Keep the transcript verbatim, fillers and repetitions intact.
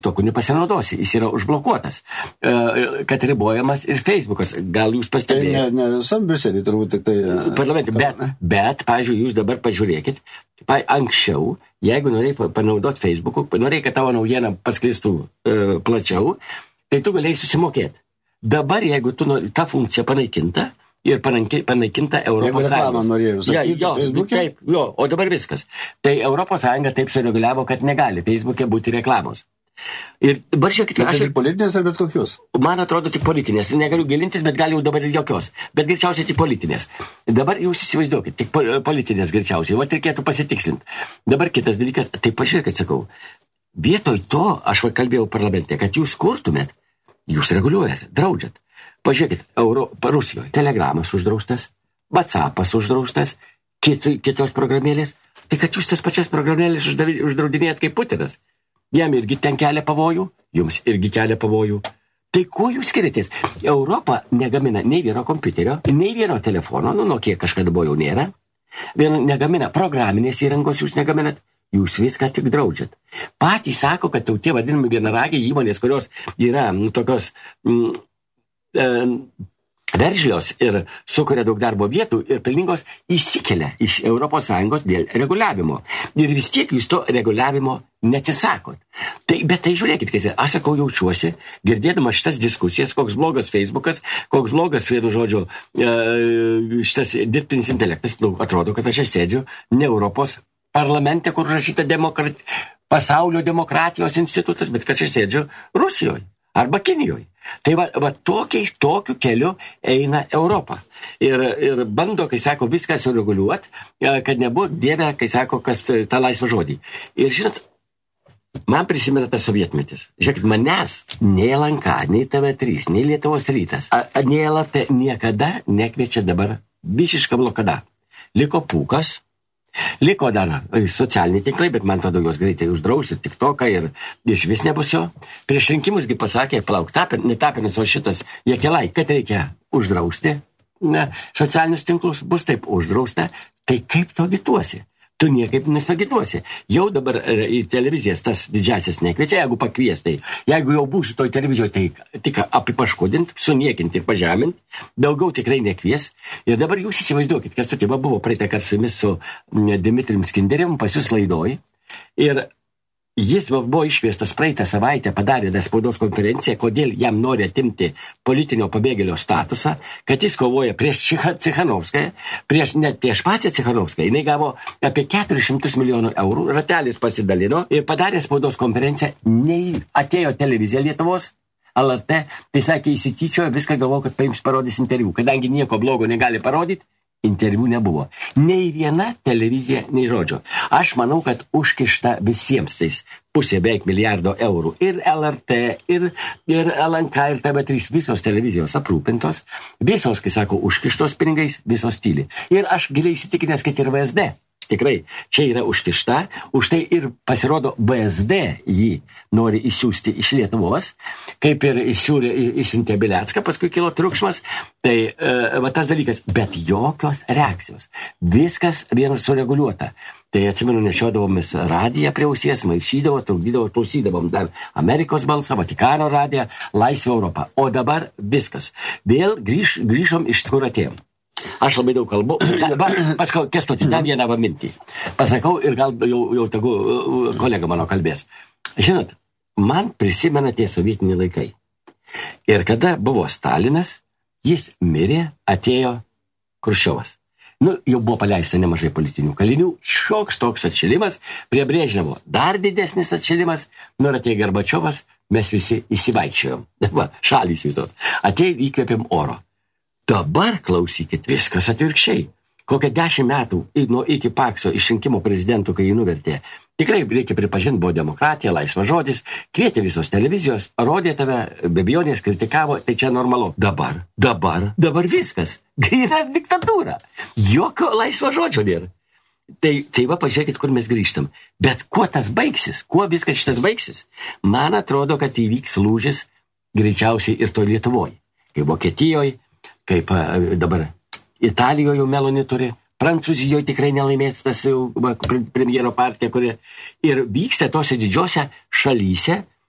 tokiu nepasinaudosi, jis yra užblokuotas, kad ribojamas ir Facebookas. Gal jūs pastebėjote? Tai ne, ne visam Briuselį turbūt tik tai... Parlamente, bet, bet, pavyzdžiui, jūs dabar pažiūrėkit, pa, anksčiau, jeigu norėjai panaudoti Facebook'u, norėjai, kad tavo naujiena pasklistų e, plačiau, tai tu galėjai susimokėti. Dabar, jeigu tu nori, ta funkcija panaikinta, ir panaikinta Europos Sąjunga. Jeigu reklamą norėjau sakyti, ja, jo, Facebook'e? Taip, jo, o dabar viskas. Tai Europos Sąjunga taip sureguliavo, kad negali Facebook'e būti reklamos. Ir dabar žiūrėkit, bet aš... tik politinės ar bet kokios? Man atrodo tik politinės. Negaliu gilintis, bet gal jau dabar ir jokios. Bet greičiausiai tik politinės. Dabar jūs įsivaizduokit, tik politinės greičiausiai. Vat reikėtų pasitikslinti. Dabar kitas dalykas, tai pažiūrėkit, sakau, vietoj to, aš va kalbėjau parlamente, kad jūs kurtumėt, jūs reguliuojat, draudžiat. Pažiūrėkit, Euro, Rusijoje telegramas uždraustas, WhatsAppas uždraustas, kit, kitos programėlės. Tai kad jūs tas pačias programėlės uždraudinėjat kaip Putinas. Jam irgi ten kelia pavojų, jums irgi kelia pavojų. Tai kuo jūs skiriatės? Europa negamina nei vieno kompiuterio, nei vieno telefono, nu, nuo kiek kažkada buvo jau nėra. Vien negamina programinės įrangos, jūs negaminat. Jūs viską tik draudžiat. Patys sako, kad tie vadinami vienaragiai įmonės, kurios yra nu, tokios... Mm, veržlios ir sukuria daug darbo vietų ir pelningos įsikelia iš Europos Sąjungos dėl reguliavimo. Ir vis tiek jūs to reguliavimo neatsisakot. Tai, bet tai žiūrėkit, kad aš sakau jaučiuosi, girdėdama šitas diskusijas, koks blogas Facebookas, koks blogas, vienu žodžiu, šitas dirbtinis intelektas, nu, atrodo, kad aš sėdžiu ne Europos parlamente, kur rašyta demokrat... pasaulio demokratijos institutas, bet kad aš sėdžiu Rusijoje arba Kinijoje. Tai va, va tokiai, tokiu keliu eina Europa. Ir, ir bando, kai sako, viską sureguliuot, kad nebuvo dievė, kai sako, kas tą laisvą žodį. Ir žinot, man prisimena tas sovietmetis. Žiūrėkit, manęs nei L N K, nei T V trys, nei Lietuvos rytas, a, a, nei L R T niekada nekviečia dabar visišką blokadą. Liko pūkas, liko dar socialiniai tinklai, bet man tada jos greitai uždrausi TikToką ir iš vis nebus jo. Prieš rinkimusgi pasakė, plauk, tapin, netapinas, o šitas Jekelai, kad reikia uždrausti ne, socialinius tinklus, bus taip uždrausta, tai kaip tu agituosi? Tu niekaip nesagituosi. Jau dabar į televizijas tas didžiasis nekviečia, jeigu pakvies, tai jeigu jau būsiu toj televizijoje, tai tik apipaškodint, suniekinti ir pažemint, daugiau tikrai nekvies. Ir dabar jūs įsivaizduokit, kas tu buvo praeitą kartą su jumis su Dimitrijum Skinderium pas jūs laidoj. Ir jis buvo iškviestas praeitą savaitę, padarė spaudos konferenciją, kodėl jam nori atimti politinio pabėgėlio statusą, kad jis kovoja prieš Cichanovskają, prieš, net prieš pačią Cichanovskają. Jis gavo apie keturis šimtus milijonų eurų, ratelis pasidalino ir padarė spaudos konferenciją, nei atėjo televizija Lietuvos, L R T, tai sakė, įsityčiojo, viską galvoja, kad paims parodys interviu. Kadangi nieko blogo negali parodyti, interviu nebuvo. Nei viena televizija, nei žodžio. Aš manau, kad užkišta visiems tais pusė beveik milijardo eurų. Ir L R T, ir, ir L N K, ir T V trys, visos televizijos aprūpintos, visos, kai sako, užkištos pinigais, visos tyli. Ir aš giliai įsitikinęs, kad ir V S D. Tikrai, čia yra užkišta, už tai ir pasirodo V S D jį nori įsiųsti iš Lietuvos, kaip ir įsiuntė Bilecką, paskui kilo triukšmas, tai e, va tas dalykas, bet jokios reakcijos, viskas vienas sureguliuota. Tai atsimenu, nešiodavomis radiją prie ausies, maišydavo, trukdydavo, klausydavom dar Amerikos balsą, Vatikano radiją, Laisvę Europą. O dabar viskas. Vėl grįž, grįžom iš kur atėjom. Aš labai daug kalbu. Paskau, Kęstuti, dar vieną mintį. Pasakau ir gal jau, jau tagu kolega mano kalbės. Žinot, man prisimena tie sovietiniai laikai. Ir kada buvo Stalinas, jis mirė, atėjo Chruščiovas. Nu, jau buvo paleista nemažai politinių kalinių. Šioks toks atšilimas. Prie Brežnevo dar didesnis atšilimas. Nu, ir atėjo Gorbačiovas, mes visi įsivaikščiojom. Va, šalys visos. Atėjo, įkvėpėm oro. Dabar, klausykit, viskas atvirkščiai. Kokią dešimt metų nuo iki Pakso išrinkimo prezidentų, kai jį nuvertė. Tikrai reikia pripažinti, buvo demokratija, laisvas žodis, kvietė visos televizijos, rodė tave, be abejonės, kritikavo, tai čia normalu. Dabar, dabar, dabar viskas. Yra diktatūra. Jokio laisvo žodžio nėra. Tai, tai va, pažiūrėkit, kur mes grįžtam. Bet kuo tas baigsis? Kuo viskas šitas baigsis? Man atrodo, kad įvyks lūžis greičiausiai ir to Lietuvoje. Kaip Vokietijoje, kaip dabar Italijoje jau Meloni turi, Prancūzijoje tikrai nelaimės tas jau premjero partija, kuri ir vyksta tose didžiose šalyse,